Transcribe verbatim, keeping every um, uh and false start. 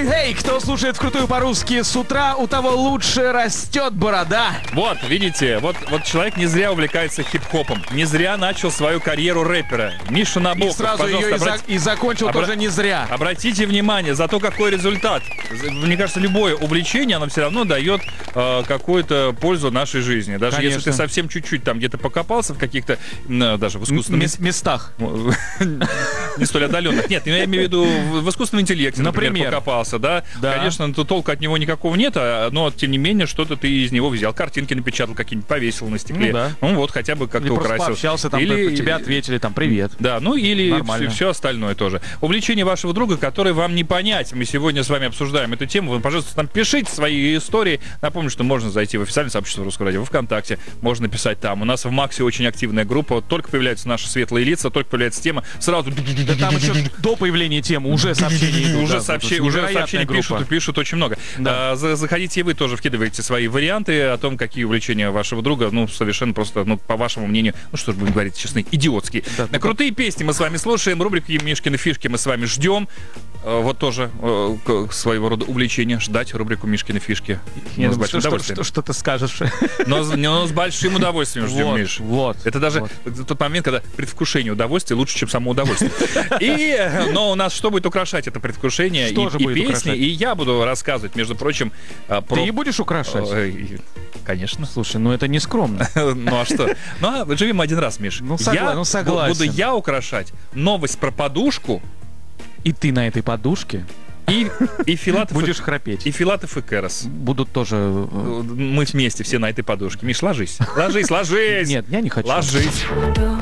Эй, кто слушает вкрутую по-русски с утра, у того лучше растет борода. Вот, видите, вот, вот человек не зря увлекается хип-хопом, не зря начал свою карьеру рэпера. Миша Набоков, И сразу пожалуйста, ее и, обрати- за- и закончил обра- тоже не зря. Обратите внимание, за то, какой результат. Мне кажется, любое увлечение, оно все равно дает э, какую-то пользу нашей жизни. Даже Конечно. если ты совсем чуть-чуть там где-то покопался в каких-то, э, даже в искусственном... Мес- местах. Не столь отдаленных. Нет, я имею в виду в в искусственном интеллекте, например, Например. покопался, да? Да. Конечно, то толка от него никакого нет, а, но тем не менее что-то ты из него взял. Картинки напечатал какие-нибудь, повесил на стекле. Ну да. Ну вот, хотя бы как-то Или просто украсил. пообщался, там Или... тебе ответили, там, привет. Да, ну или Нормально. все, остальное тоже. Увлечение вашего друга, которое вам не понять. Мы сегодня с вами обсуждаем эту тему. Вы, пожалуйста, там пишите свои истории. Напомню, что можно зайти в официальное сообщество Русского радио во ВКонтакте. Можно писать там. У нас в Максе очень активная группа. Вот только появляются наши светлые лица, только появляется тема, сразу... Да там еще до появления темы уже сообщения идут. Уже, да, сообще- вот, уже невероятная сообщения группа. пишут, и пишут очень много. Да. А, за- заходите и вы тоже вкидываете свои варианты о том, какие увлечения вашего друга, ну, совершенно просто, ну, по вашему мнению, ну, что ж будем говорить честно, идиотские. Да, На крутые песни мы с вами слушаем, рубрику «Мишкины фишки» мы с вами ждем. А, Вот тоже э, к- своего рода увлечение, ждать рубрику «Мишкины фишки». Я Но с думаю, большим что, что, удовольствием. что, что ты скажешь? Но, с- но с большим удовольствием ждем, Вот, Миш. вот, Это даже вот. тот момент, когда предвкушение удовольствия лучше, чем само удовольствие. И, э, но у нас что будет украшать это предвкушение? Что и, же и будет песни, украшать? и я буду рассказывать, между прочим, а, про... Ты и будешь украшать? Ой, конечно. Слушай, ну это не скромно. Ну а что? Ну а живем один раз, Миш. Ну, согла- Я ну, согласен. буду я украшать новость про подушку И ты на этой подушке и, и Филатов, будешь и, храпеть. и Филатов и Кэрос. Будут тоже... э, Мы вместе все на этой подушке. Миш, ложись. Ложись, ложись. Нет, я не хочу. Ложись.